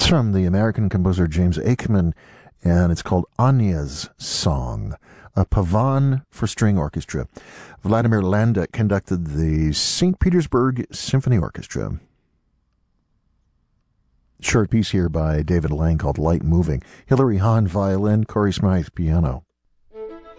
from the American composer James Aikman, and it's called Anya's Song, a Pavan for string orchestra. Vladimir Landa conducted the St. Petersburg Symphony Orchestra. Short piece here by David Lang called Light Moving. Hilary Hahn, violin, Corey Smythe, piano.